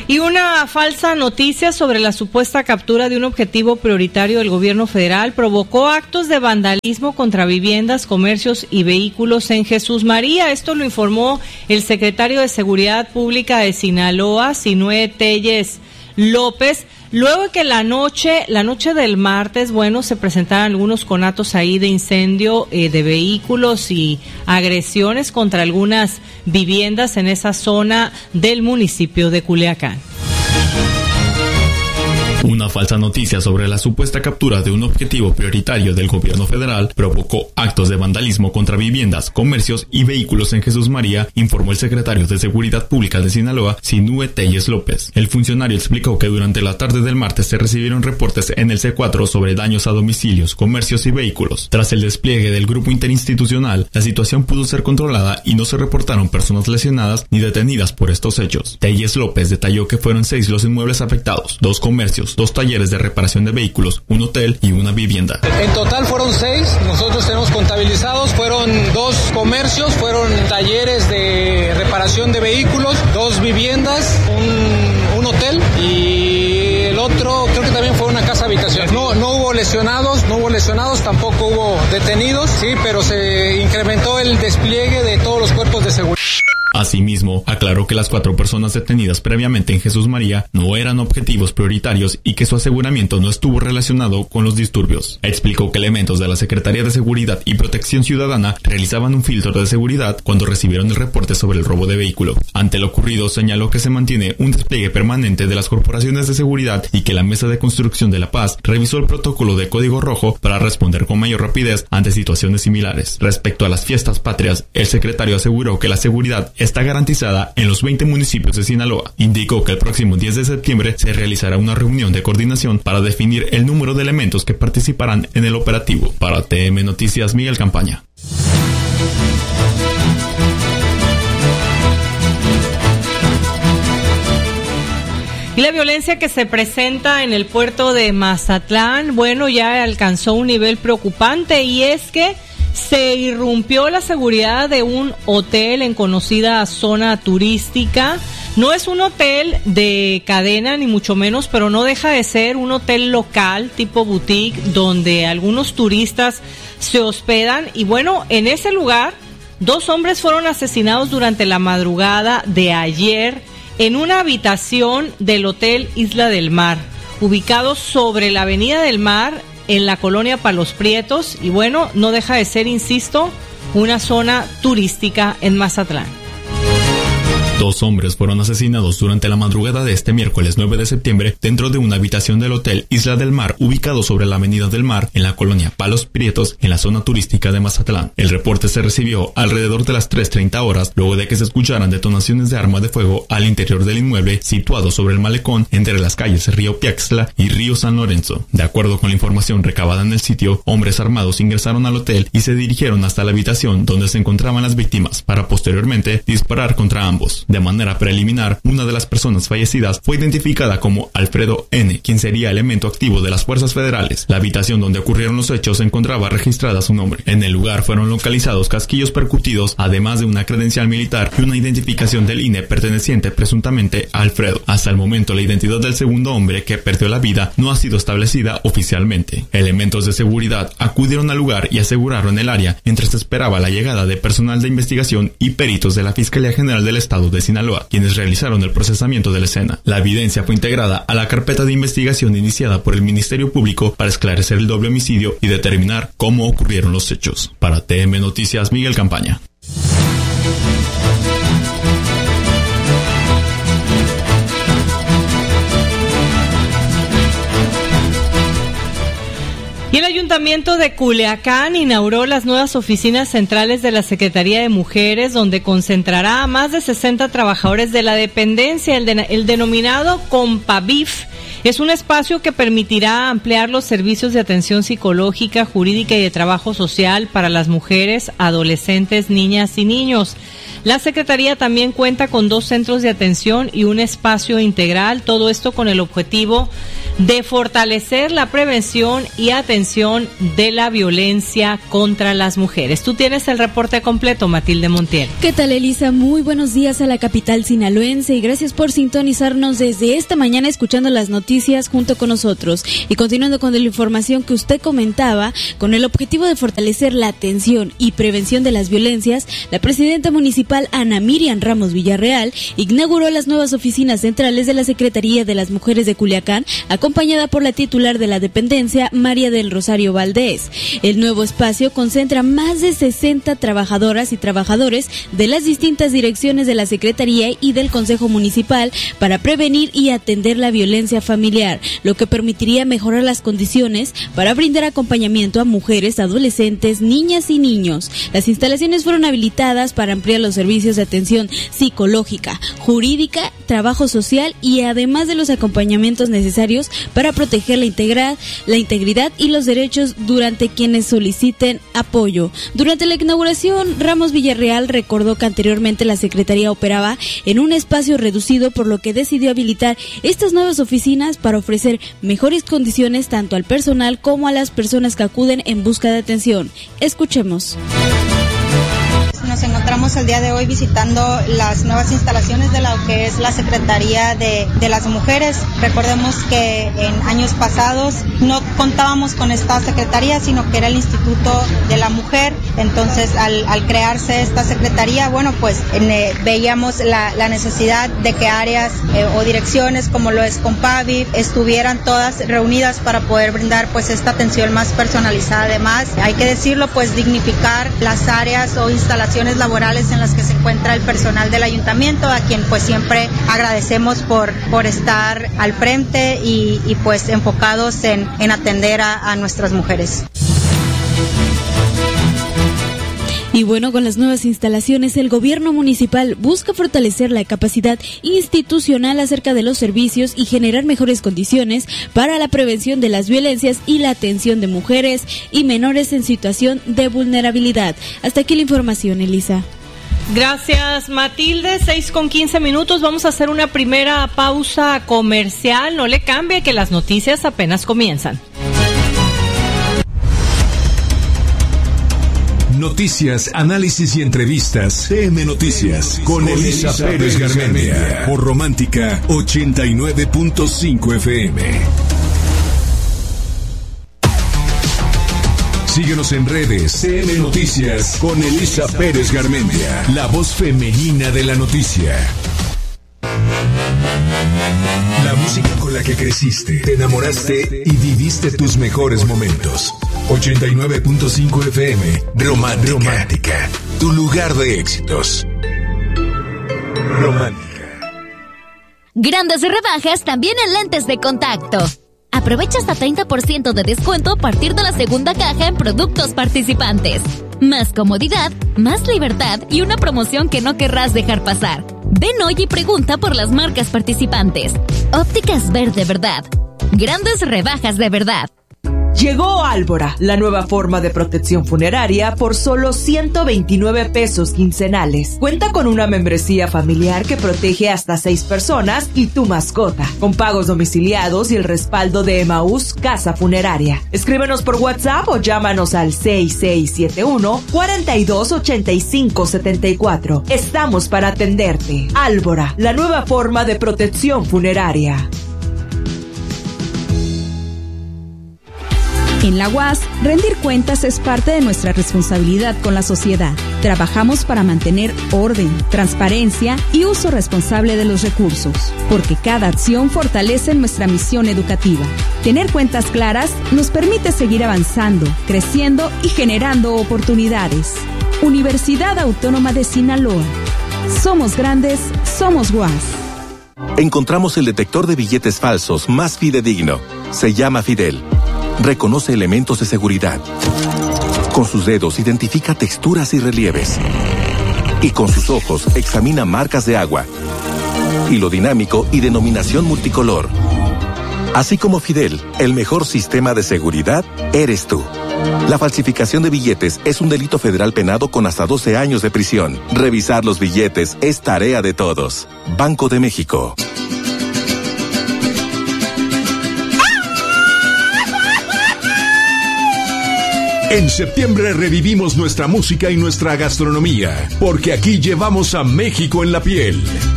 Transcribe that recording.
Y una falsa noticia sobre la supuesta captura de un objetivo prioritario del gobierno federal provocó actos de vandalismo contra viviendas, comercios y vehículos en Jesús María. Esto lo informó el secretario de Seguridad Pública de Sinaloa, Sinue Telles López, luego de que la noche del martes, se presentaron algunos conatos ahí de incendio de vehículos y agresiones contra algunas viviendas en esa zona del municipio de Culiacán. Una falsa noticia sobre la supuesta captura de un objetivo prioritario del gobierno federal provocó actos de vandalismo contra viviendas, comercios y vehículos en Jesús María, informó el secretario de Seguridad Pública de Sinaloa, Sinue Telles López. El funcionario explicó que durante la tarde del martes se recibieron reportes en el C4 sobre daños a domicilios, comercios y vehículos. Tras el despliegue del grupo interinstitucional, la situación pudo ser controlada y no se reportaron personas lesionadas ni detenidas por estos hechos. Telles López detalló que fueron 6 los inmuebles afectados, 2 comercios, 2 talleres de reparación de vehículos, un hotel y una vivienda. En total fueron 6, nosotros tenemos contabilizados, fueron 2 comercios, fueron talleres de reparación de vehículos, 2 viviendas, un hotel y el otro creo que también fue una casa habitación. No hubo lesionados, tampoco hubo detenidos, sí, pero se incrementó el despliegue de todos los cuerpos de seguridad. Asimismo, aclaró que las 4 personas detenidas previamente en Jesús María no eran objetivos prioritarios y que su aseguramiento no estuvo relacionado con los disturbios. Explicó que elementos de la Secretaría de Seguridad y Protección Ciudadana realizaban un filtro de seguridad cuando recibieron el reporte sobre el robo de vehículo. Ante lo ocurrido, señaló que se mantiene un despliegue permanente de las corporaciones de seguridad y que la Mesa de Construcción de la Paz revisó el protocolo de Código Rojo para responder con mayor rapidez ante situaciones similares. Respecto a las fiestas patrias, el secretario aseguró que la seguridad está garantizada en los 20 municipios de Sinaloa. Indicó que el próximo 10 de septiembre se realizará una reunión de coordinación para definir el número de elementos que participarán en el operativo. Para TM Noticias, Miguel Campaña. Y la violencia que se presenta en el puerto de Mazatlán, ya alcanzó un nivel preocupante, y es que se irrumpió la seguridad de un hotel en conocida zona turística. No es un hotel de cadena ni mucho menos, pero no deja de ser un hotel local tipo boutique donde algunos turistas se hospedan. Y en ese lugar 2 hombres fueron asesinados durante la madrugada de ayer en una habitación del Hotel Isla del Mar, ubicado sobre la Avenida del Mar en la colonia Palos Prietos, y no deja de ser, insisto, una zona turística en Mazatlán. 2 hombres fueron asesinados durante la madrugada de este miércoles 9 de septiembre dentro de una habitación del Hotel Isla del Mar, ubicado sobre la Avenida del Mar en la colonia Palos Prietos, en la zona turística de Mazatlán. El reporte se recibió alrededor de las 3:30 horas, luego de que se escucharan detonaciones de arma de fuego al interior del inmueble situado sobre el malecón entre las calles Río Piaxtla y Río San Lorenzo. De acuerdo con la información recabada en el sitio, hombres armados ingresaron al hotel y se dirigieron hasta la habitación donde se encontraban las víctimas para posteriormente disparar contra ambos. De manera preliminar, una de las personas fallecidas fue identificada como Alfredo N., quien sería elemento activo de las fuerzas federales. La habitación donde ocurrieron los hechos se encontraba registrada su nombre. En el lugar fueron localizados casquillos percutidos, además de una credencial militar y una identificación del INE perteneciente presuntamente a Alfredo. Hasta el momento, la identidad del segundo hombre que perdió la vida no ha sido establecida oficialmente. Elementos de seguridad acudieron al lugar y aseguraron el área mientras se esperaba la llegada de personal de investigación y peritos de la Fiscalía General del Estado de Sinaloa, quienes realizaron el procesamiento de la escena. La evidencia fue integrada a la carpeta de investigación iniciada por el Ministerio Público para esclarecer el doble homicidio y determinar cómo ocurrieron los hechos. Para TM Noticias, Miguel Campaña. Y el Ayuntamiento de Culiacán inauguró las nuevas oficinas centrales de la Secretaría de Mujeres, donde concentrará a más de 60 trabajadores de la dependencia. El denominado Compavif Es un espacio que permitirá ampliar los servicios de atención psicológica, jurídica y de trabajo social para las mujeres, adolescentes, niñas y niños. La Secretaría también cuenta con 2 centros de atención y un espacio integral, todo esto con el objetivo de fortalecer la prevención y atención de la violencia contra las mujeres. Tú tienes el reporte completo, Matilde Montiel. ¿Qué tal, Elisa? Muy buenos días a la capital sinaloense y gracias por sintonizarnos desde esta mañana escuchando las noticias junto con nosotros. Y continuando con la información que usted comentaba, con el objetivo de fortalecer la atención y prevención de las violencias, la presidenta municipal Ana Miriam Ramos Villarreal inauguró las nuevas oficinas centrales de la Secretaría de las Mujeres de Culiacán, acompañada por la titular de la dependencia, María del Rosario Valdés. El nuevo espacio concentra más de 60 trabajadoras y trabajadores de las distintas direcciones de la Secretaría y del Consejo Municipal para prevenir y atender la violencia familiar, lo que permitiría mejorar las condiciones para brindar acompañamiento a mujeres, adolescentes, niñas y niños. Las instalaciones fueron habilitadas para ampliar los servicios de atención psicológica, jurídica, trabajo social y además de los acompañamientos necesarios para proteger la integridad y los derechos durante quienes soliciten apoyo. Durante la inauguración, Ramos Villarreal recordó que anteriormente la Secretaría operaba en un espacio reducido, por lo que decidió habilitar estas nuevas oficinas para ofrecer mejores condiciones tanto al personal como a las personas que acuden en busca de atención. Escuchemos. Nos encontramos el día de hoy visitando las nuevas instalaciones de lo que es la Secretaría de las Mujeres. Recordemos que en años pasados no contábamos con esta secretaría, sino que era el Instituto de la Mujer. Entonces, al crearse esta secretaría, bueno, pues veíamos la necesidad de que áreas o direcciones como lo es Compavi estuvieran todas reunidas para poder brindar pues esta atención más personalizada. Además, hay que decirlo, pues dignificar las áreas o instalaciones laborales en las que se encuentra el personal del ayuntamiento, a quien pues siempre agradecemos por estar al frente y pues enfocados en atender a nuestras mujeres. Y bueno, con las nuevas instalaciones, el gobierno municipal busca fortalecer la capacidad institucional acerca de los servicios y generar mejores condiciones para la prevención de las violencias y la atención de mujeres y menores en situación de vulnerabilidad. Hasta aquí la información, Elisa. Gracias, Matilde. 6:15. Vamos a hacer una primera pausa comercial. No le cambie, que las noticias apenas comienzan. Noticias, análisis y entrevistas. TM Noticias con Elisa Pérez Garmendia por Romántica 89.5 FM. Síguenos en redes. TM Noticias con Elisa Pérez Garmendia, la voz femenina de la noticia. La música con la que creciste, te enamoraste y viviste tus mejores momentos. 89.5 FM, Romántica, tu lugar de éxitos. Romántica. Grandes rebajas también en lentes de contacto. Aprovecha hasta 30% de descuento a partir de la segunda caja en productos participantes. Más comodidad, más libertad y una promoción que no querrás dejar pasar. Ven hoy y pregunta por las marcas participantes. Ópticas Verde Verdad. Grandes rebajas de verdad. Llegó Álvora, la nueva forma de protección funeraria por solo 129 pesos quincenales. Cuenta con una membresía familiar que protege hasta 6 personas y tu mascota, con pagos domiciliados y el respaldo de Emaús Casa Funeraria. Escríbenos por WhatsApp o llámanos al 6671-428574. Estamos para atenderte. Álvora, la nueva forma de protección funeraria. En la UAS, rendir cuentas es parte de nuestra responsabilidad con la sociedad. Trabajamos para mantener orden, transparencia y uso responsable de los recursos, porque cada acción fortalece nuestra misión educativa. Tener cuentas claras nos permite seguir avanzando, creciendo y generando oportunidades. Universidad Autónoma de Sinaloa. Somos grandes, somos UAS. Encontramos el detector de billetes falsos más fidedigno. Se llama Fidel. Reconoce elementos de seguridad. Con sus dedos identifica texturas y relieves. Y con sus ojos examina marcas de agua, hilo dinámico y denominación multicolor. Así como Fidel, el mejor sistema de seguridad eres tú. La falsificación de billetes es un delito federal penado con hasta 12 años de prisión. Revisar los billetes es tarea de todos. Banco de México. En septiembre revivimos nuestra música y nuestra gastronomía, porque aquí llevamos a México en la piel.